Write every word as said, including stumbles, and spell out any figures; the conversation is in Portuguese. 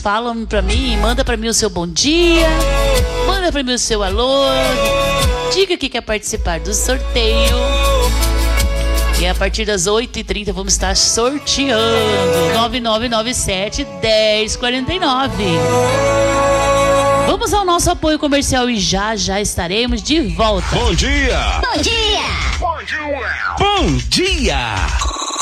falam pra mim, manda pra mim o seu bom dia, manda pra mim o seu alô, diga que quer participar do sorteio. E a partir das oito e trinta vamos estar sorteando nove nove nove sete, um zero quatro nove. Vamos ao nosso apoio comercial e já já estaremos de volta. Bom dia! Bom dia! Bom dia! Bom dia!